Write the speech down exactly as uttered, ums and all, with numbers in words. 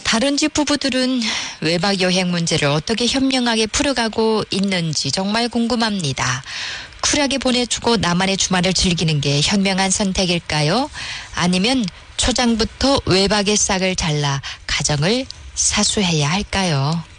다른 집 부부들은 외박 여행 문제를 어떻게 현명하게 풀어가고 있는지 정말 궁금합니다. 쿨하게 보내주고 나만의 주말을 즐기는 게 현명한 선택일까요? 아니면 초장부터 외박의 싹을 잘라 가정을 사수해야 할까요?